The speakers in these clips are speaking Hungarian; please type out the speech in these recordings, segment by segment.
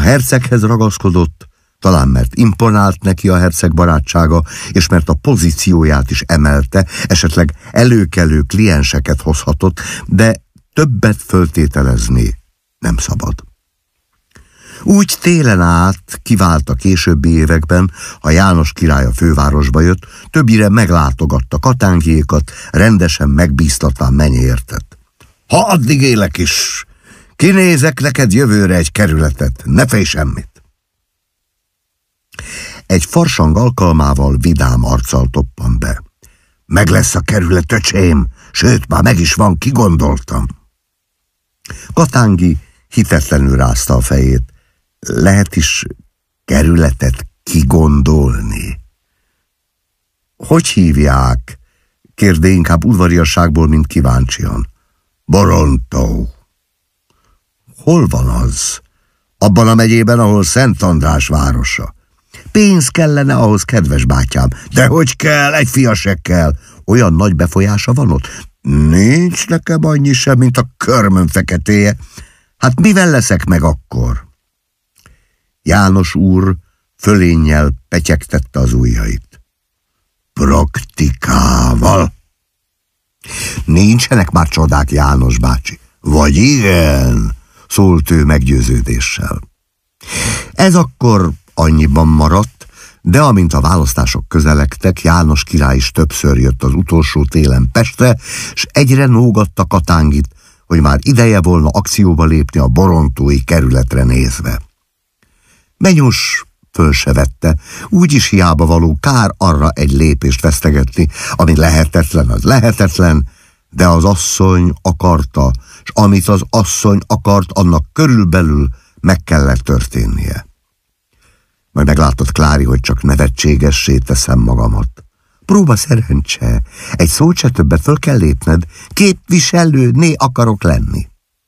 herceghez ragaszkodott, talán mert imponált neki a herceg barátsága, és mert a pozícióját is emelte, esetleg előkelő klienseket hozhatott, de többet föltételezni nem szabad. Úgy télen át kivált a későbbi években, ha János király a fővárosba jött, többire meglátogatta Katángjékat, rendesen megbíztatván mennyértet. Ha addig élek is, kinézek neked jövőre egy kerületet, ne félj semmit. Egy farsang alkalmával vidám arccal toppan be. Meg lesz a kerület, öcsém, sőt, már meg is van, kigondoltam. Katángi hitetlenül rázta a fejét. Lehet is kerületet kigondolni. Hogy hívják? Kérdé inkább udvariasságból, mint kíváncsian. Borontó. Hol van az? Abban a megyében, ahol Szent András városa. Pénz kellene ahhoz, kedves bátyám. De hogy kell, egy fia se kell. Olyan nagy befolyása van ott? Nincs nekem annyi sem, mint a körmöm feketéje. Hát mivel leszek meg akkor? János úr fölénnyel petyegtette az ujjait. Praktikával. Nincsenek már csodák, János bácsi. Vagy igen, szólt ő meggyőződéssel. Ez akkor annyiban maradt, de amint a választások közelegtek, János király is többször jött az utolsó télen Pestre, s egyre nógatta Katángit, hogy már ideje volna akcióba lépni a borontói kerületre nézve. Menyus föl se vette, úgyis hiába való, kár arra egy lépést vesztegetni, ami lehetetlen, az lehetetlen, de az asszony akarta, s amit az asszony akart, annak körülbelül meg kellett történnie. Majd meglátod, Klári, hogy csak nevetségessé teszem magamat. Próba szerencse, egy szót se többet föl kell lépned, képviselőné akarok lenni.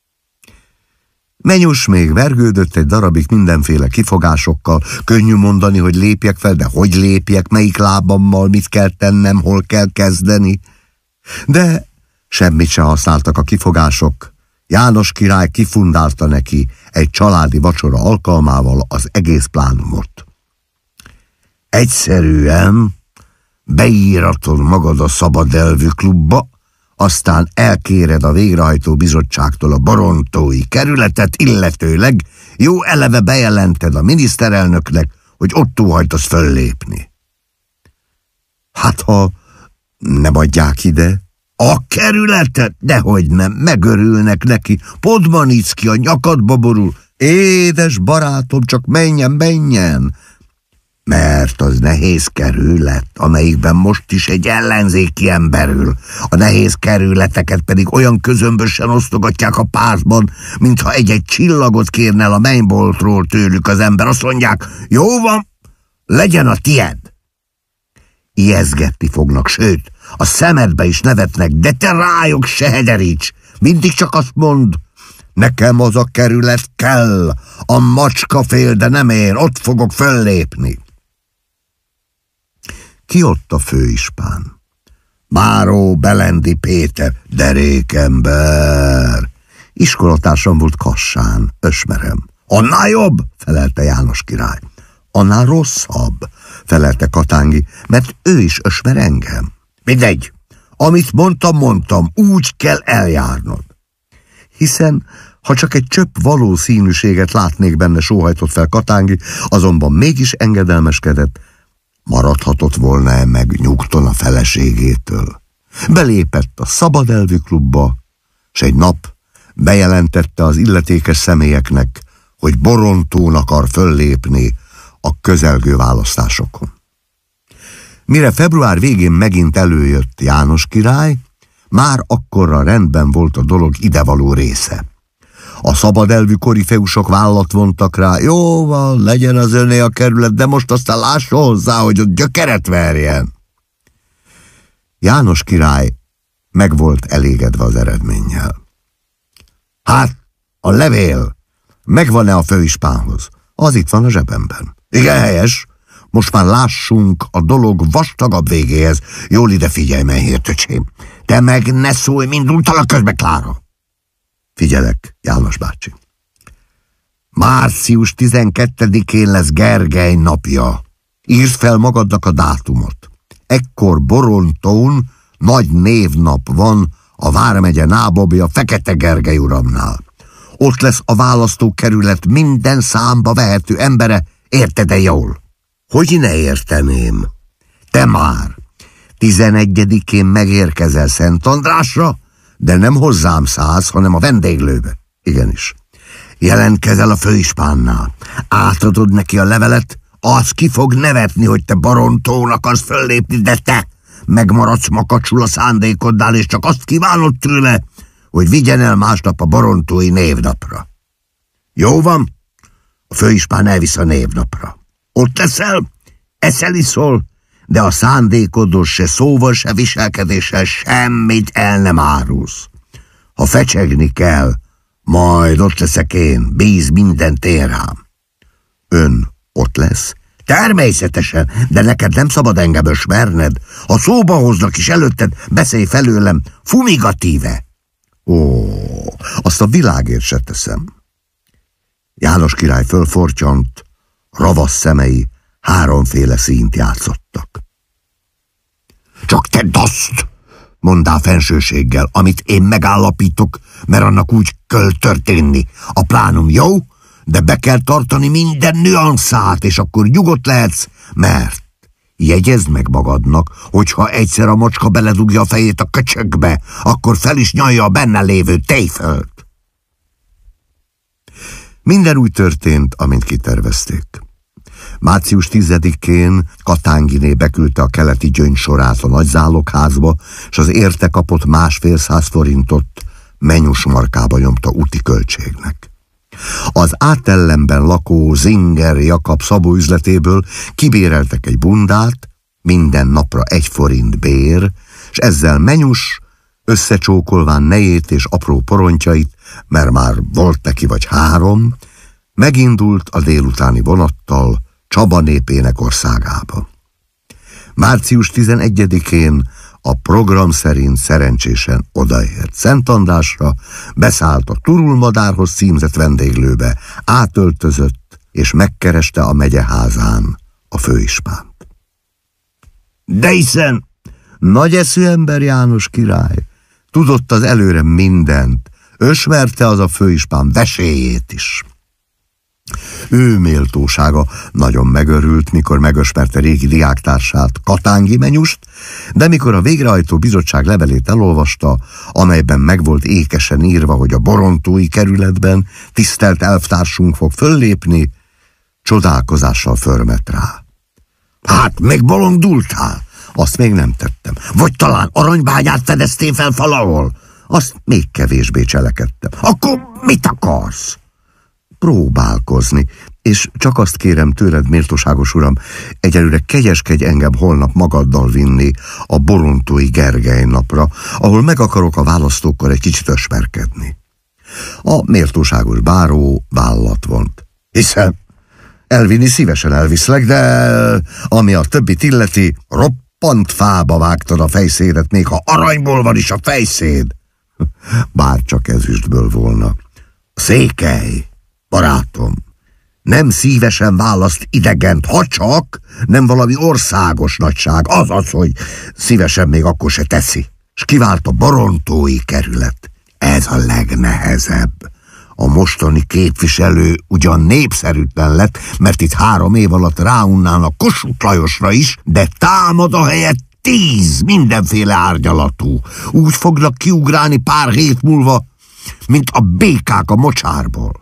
Menyus még vergődött egy darabig mindenféle kifogásokkal, könnyű mondani, hogy lépjek fel, de hogy lépjek, melyik lábammal, mit kell tennem, hol kell kezdeni. De semmit se használtak a kifogások. János király kifundálta neki egy családi vacsora alkalmával az egész plánumot. Egyszerűen beíratod magad a Szabad Elvű Klubba, aztán elkéred a végrehajtó bizottságtól a borontói kerületet, illetőleg jó eleve bejelented a miniszterelnöknek, hogy ott óhajtasz föllépni. Hát, ha nem adják ide a kerületet, dehogy nem, megörülnek neki, Podmanicki a nyakadba borul. Édes barátom, csak menjen! Mert az nehéz kerület, amelyikben most is egy ellenzéki ember ül. A nehéz kerületeket pedig olyan közömbösen osztogatják a pártban, mintha egy-egy csillagot kérne el a mennyboltról tőlük az ember. Azt mondják, jó van, legyen a tied. Ijeszgetni fognak, sőt, a szemedbe is nevetnek, de te rájuk se hederíts. Mindig csak azt mondd, nekem az a kerület kell, a macska fél, de nem én, ott fogok föllépni. Ki ott a főispán? Báró Belendi Péter, derékember. Iskolatársam volt Kassán, ösmerem. Annál jobb, felelte János király. Annál rosszabb, felelte Katángi, mert ő is ösmer engem. Mindegy, amit mondtam, úgy kell eljárnod. Hiszen, ha csak egy csöpp valószínűséget látnék benne, sóhajtott fel Katángi, azonban mégis engedelmeskedett, maradhatott volna-e meg nyugton a feleségétől. Belépett a Szabad Elvű Klubba, s egy nap bejelentette az illetékes személyeknek, hogy Borontón akar föllépni a közelgő választásokon. Mire február végén megint előjött János király, már akkorra rendben volt a dolog idevaló része. A szabad elvű korifeusok vállat vontak rá, jó van, legyen az öné a kerület, de most aztán lássa hozzá, hogy ott gyökeret verjen. János király meg volt elégedve az eredménnyel. Hát, a levél megvan-e a főispánhoz? Az itt van a zsebemben. Igen, helyes. Most már lássunk a dolog vastagabb végéhez. Jól ide figyelj, menhért, öcsém. Te meg ne szólj, minduntalak közbe, Klára. Figyelek, János bácsi. Március 12-én lesz Gergely napja. Írd fel magadnak a dátumot. Ekkor Borontón nagy névnap van a vármegye nábobja Fekete Gergely uramnál. Ott lesz a választókerület minden számba vehető embere, érted-e jól? Hogy ne érteném? Te már 11-én megérkezel Szent Andrásra, de nem hozzám szállsz, hanem a vendéglőbe. Igenis. Jelentkezel a főispánnál. Átadod neki a levelet, az ki fog nevetni, hogy te Borontón akarsz föllépni, de te megmaradsz makacsul a szándékoddál, és csak azt kívánod tőle, hogy vigyen el másnap a borontói névnapra. Jó van? A főispán elvisz a névnapra. Ott leszel, eszel-iszol, de a szándékodról se szóval, se viselkedéssel semmit el nem árulsz. Ha fecsegni kell, majd ott leszek én, bíz mindent én rám. Ön ott lesz? Természetesen, de neked nem szabad engem ösmerned. Ha szóba hoznak is előtted, beszélj felőlem fumigatíve. Ó, azt a világért se teszem. János király fölfortyant, ravasz szemei háromféle színt játszottak. Csak tedd azt, mondá fensőséggel, amit én megállapítok, mert annak úgy kell történni. A plánum jó, de be kell tartani minden nüanszát, és akkor nyugodt lehetsz, mert jegyezd meg magadnak, hogyha egyszer a macska beledugja a fejét a köcsökbe, akkor fel is nyalja a benne lévő tejfölt. Minden úgy történt, amint kitervezték. Március 10-én Katánginé beküldte a keleti gyöngy sorát a nagyzálogházba, és az érte kapott 1,5 forintot Menyus markába nyomta úti költségnek. Az Átellenben lakó Zinger Jakab Szabó üzletéből kibéreltek egy bundát, minden napra 1 forint bér, és ezzel Menyus, összecsókolván nejét és apró porontjait, mert már volt neki vagy 3, megindult a délutáni vonattal Csaba népének országába. Március 11-én a program szerint szerencsésen odaért Szent Andrásra, beszállt a Turulmadárhoz címzett vendéglőbe, átöltözött és megkereste a megyeházán a főispánt. De hiszen nagy eszű ember János király, tudott az előre mindent, ösmerte az a főispán vesélyét is. Ő méltósága nagyon megörült, mikor megösmerte régi diáktársát, Katángi Menyust, de mikor a végrehajtó bizottság levelét elolvasta, amelyben meg volt ékesen írva, hogy a borontói kerületben tisztelt elvtársunk fog föllépni, csodálkozással förmet rá. Hát, megbolondultál? Azt még nem tettem. Vagy talán aranybányát fedeztél fel valahol? Azt még kevésbé cselekedtem. Akkor mit akarsz? Próbálkozni, és csak azt kérem tőled, méltóságos uram, egyelőre kegyeskedj engem holnap magaddal vinni a borontói Gergely napra, ahol meg akarok a választókkal egy kicsit ösmerkedni. A méltóságos báró vállat vont. Hiszen elvinni szívesen elviszlek, de ami a többit illeti, roppant fába vágtad a fejszédet, még ha aranyból van is a fejszéd. Bár csak ezüstből volna. Székely, barátom, nem szívesen választ idegent, ha csak nem valami országos nagyság, azaz, hogy szívesen még akkor se teszi. S kivált a borontói kerület. Ez a legnehezebb. A mostani képviselő ugyan népszerűtlen lett, mert itt 3 év alatt ráunnálnak Kossuth Lajosra is, de támad a helyet 10 mindenféle árnyalatú. Úgy fognak kiugrálni pár hét múlva, mint a békák a mocsárból.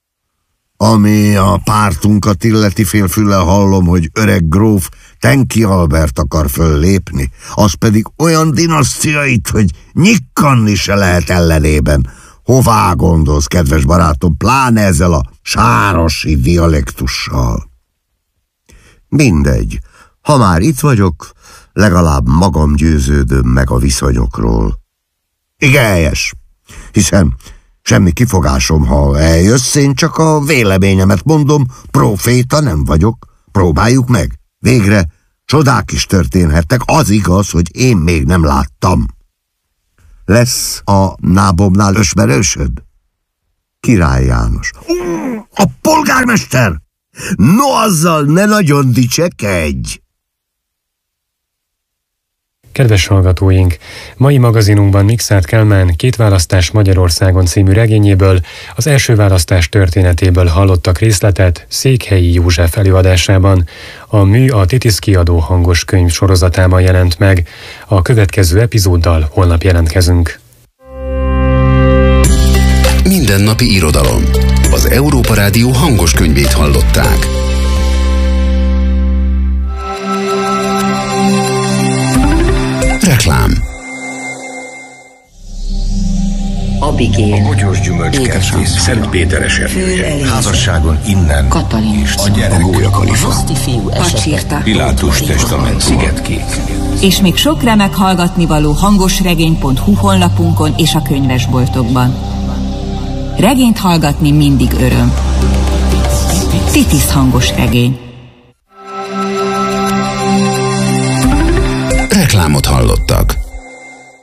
Ami a pártunkat illeti, félfüllel hallom, hogy öreg gróf Tenki Albert akar föllépni, az pedig olyan dinasztiait, hogy nyikkanni se lehet ellenében. Hová gondolsz, kedves barátom, pláne ezzel a sárosi dialektussal? Mindegy, ha már itt vagyok, legalább magam győződöm meg a viszonyokról. Igen, helyes, hiszen semmi kifogásom, ha eljössz, én csak a véleményemet mondom, proféta nem vagyok, próbáljuk meg. Végre csodák is történhettek, az igaz, hogy én még nem láttam. Lesz a nábomnál ösmerősöd? Király János. A polgármester! No, azzal ne nagyon dicsekedj! Kedves hallgatóink, mai magazinunkban Mikszáth Kálmán Két választás Magyarországon című regényéből, az első választás történetéből hallottak részletet Székhelyi József előadásában. A mű a Titisz Kiadó hangos könyv sorozatában jelent meg. A következő epizóddal holnap jelentkezünk. Mindennapi irodalom. Az Európa Rádió hangos könyvét hallották. Reklám. Abigail. A bogyós gyümölcskertész, Szent Péter esernyője. Házasságon innen. Katalin. És a gyerek. A gólyakalifa. Pacsirta. Pilátus testament. Szigetkék. És még sok remek hallgatnivaló hangosregény.hu honlapunkon és a könyvesboltokban. Regényt hallgatni mindig öröm. Titisz hangos regény. Reklámot hallottak.